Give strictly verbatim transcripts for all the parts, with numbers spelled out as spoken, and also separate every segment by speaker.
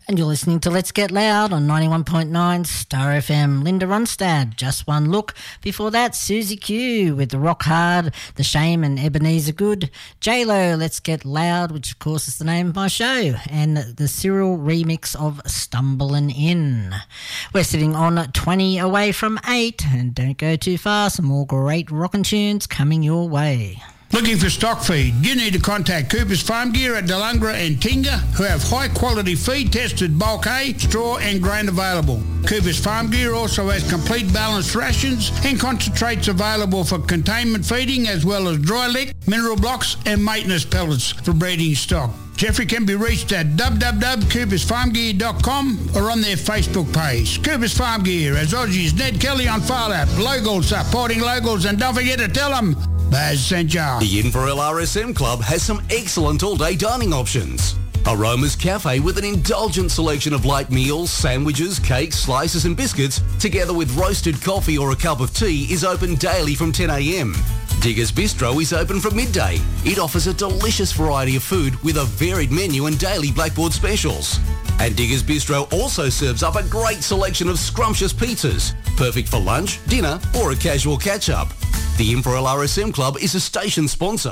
Speaker 1: And you're listening to Let's Get Loud on ninety-one point nine Star F M. Linda Ronstadt, Just One Look. Before that, Susie Q with The Rock Hard, The Shame and Ebenezer Good. J-Lo, Let's Get Loud, which of course is the name of my show. And the Cyril remix of Stumbling In. We're sitting on twenty away from eight. And don't go too far, some more great rockin' tunes coming your way.
Speaker 2: Looking for stock feed? You need to contact Cooper's Farm Gear at Delungra and Tinga, who have high quality feed tested bulk hay, straw and grain available. Cooper's Farm Gear also has complete balanced rations and concentrates available for containment feeding, as well as dry lick, mineral blocks and maintenance pellets for breeding stock. Jeffrey can be reached at w w w dot coopers farm gear dot com or on their Facebook page. Cooper's Farm Gear, as Aussie's Ned Kelly on File App. Locals supporting locals, and don't forget to tell them Baz sent ya.
Speaker 3: The Inverell R S M Club has some excellent all-day dining options. Aroma's Cafe with an indulgent selection of light meals, sandwiches, cakes, slices and biscuits, together with roasted coffee or a cup of tea, is open daily from ten a m. Diggers Bistro is open from midday. It offers a delicious variety of food with a varied menu and daily Blackboard specials. And Diggers Bistro also serves up a great selection of scrumptious pizzas, perfect for lunch, dinner or a casual catch-up. The Inverell R S M Club is a station sponsor.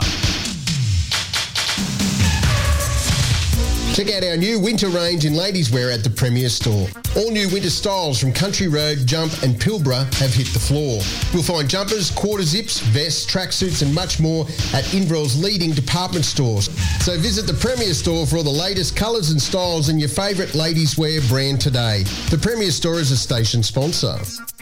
Speaker 4: Check out our new winter range in ladies' wear at the Premier Store. All new winter styles from Country Road, Jump and Pilbara have hit the floor. You'll find jumpers, quarter zips, vests, tracksuits and much more at Inverell's leading department stores. So visit the Premier Store for all the latest colours and styles in your favourite ladies' wear brand today. The Premier Store is a station sponsor.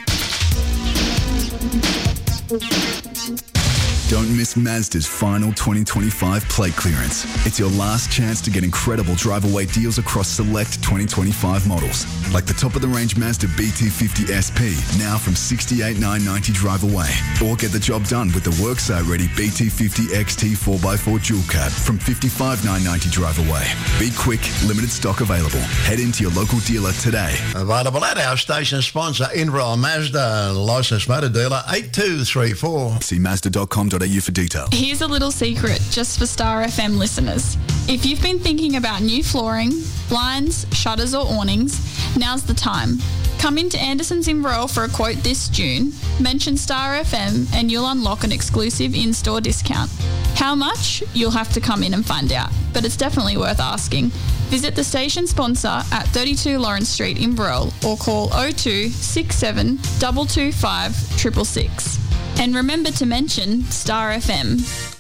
Speaker 5: Don't miss Mazda's final twenty twenty-five plate clearance. It's your last chance to get incredible drive-away deals across select twenty twenty-five models, like the top-of-the-range Mazda B T fifty S P, now from sixty-eight thousand nine hundred ninety dollars drive away. Or get the job done with the worksite-ready B T fifty X T four by four dual cab from fifty-five thousand nine hundred ninety dollars drive away. Be quick, limited stock available. Head into your local dealer today.
Speaker 6: Available at our station sponsor, Inverell Mazda, licensed motor dealer eight two three four.
Speaker 5: See mazda dot com dot a u for detail.
Speaker 7: Here's a little secret just for Star F M listeners. If you've been thinking about new flooring, blinds, shutters or awnings, now's the time. Come into Anderson's Inverell for a quote this June, mention Star F M and you'll unlock an exclusive in-store discount. How much? You'll have to come in and find out, but it's definitely worth asking. Visit the station sponsor at thirty-two Lawrence Street, Inverell, or call oh two six seven two two five six six six. And remember to mention Star F M.